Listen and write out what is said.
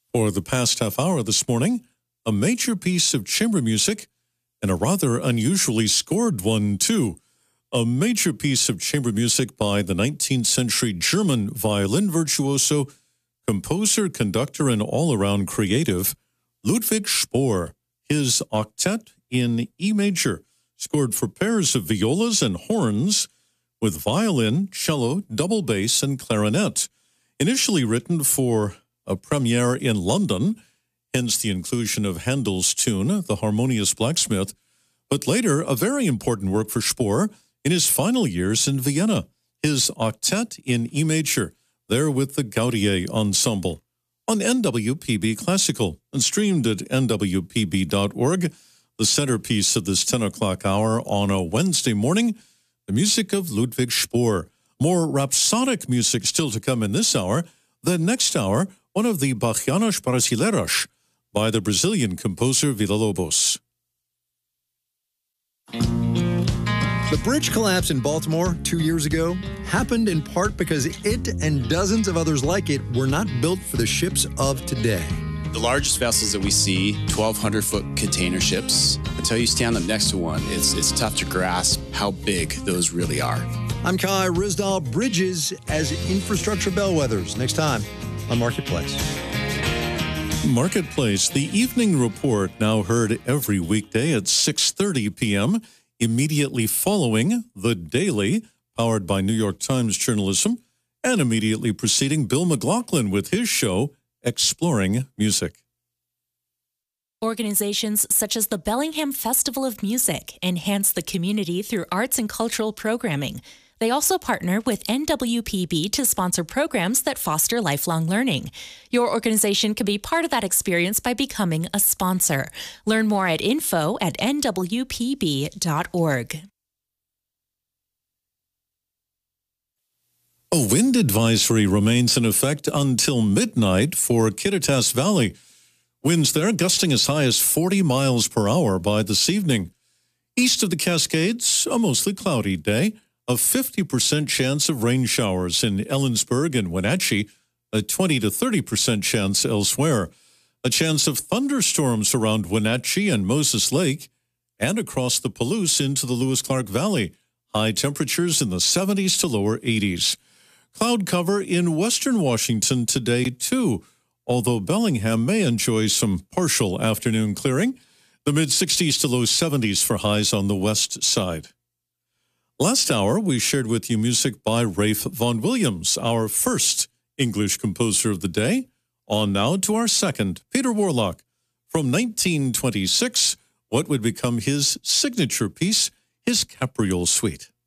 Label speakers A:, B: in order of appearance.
A: For the past half hour this morning, a major piece of chamber music, and a rather unusually scored one, too. A major piece of chamber music by the 19th century German violin virtuoso, composer, conductor, and all-around creative, Ludwig Spohr. His octet in E major, scored for pairs of violas and horns, with violin, cello, double bass, and clarinet. Initially written for a premiere in London, hence the inclusion of Handel's tune, The Harmonious Blacksmith, but later a very important work for Spohr in his final years in Vienna, his octet in E major, there with the Gaudier Ensemble, on NWPB Classical, and streamed at nwpb.org, the centerpiece of this 10 o'clock hour on a Wednesday morning, the music of Ludwig Spohr. More rhapsodic music still to come in this hour. The next hour, one of the Bachianas Brasileiras by the Brazilian composer Villa-Lobos.
B: The bridge collapse in Baltimore 2 years ago happened in part because it and dozens of others like it were not built for the ships of today.
C: The largest vessels that we see, 1,200-foot container ships. Until you stand up next to one, it's tough to grasp how big those really are.
B: I'm Kai Rizdal. Bridges as infrastructure bellwethers. Next time on Marketplace.
A: Marketplace, the evening report, now heard every weekday at 6:30 p.m., immediately following The Daily, powered by New York Times journalism, and immediately preceding Bill McLaughlin with his show, Exploring Music.
D: Organizations such as the Bellingham Festival of Music enhance the community through arts and cultural programming. They also partner with NWPB to sponsor programs that foster lifelong learning. Your organization can be part of that experience by becoming a sponsor. Learn more at info@nwpb.org.
A: A wind advisory remains in effect until midnight for Kittitas Valley. Winds there gusting as high as 40 miles per hour by this evening. East of the Cascades, a mostly cloudy day. A 50% chance of rain showers in Ellensburg and Wenatchee, a 20 to 30% chance elsewhere. A chance of thunderstorms around Wenatchee and Moses Lake and across the Palouse into the Lewis-Clark Valley. High temperatures in the 70s to lower 80s. Cloud cover in western Washington today, too, although Bellingham may enjoy some partial afternoon clearing. The mid-60s to low 70s for highs on the west side. Last hour, we shared with you music by Ralph Vaughan Williams, our first English composer of the day. On now to our second, Peter Warlock, from 1926, what would become his signature piece, his Capriole Suite.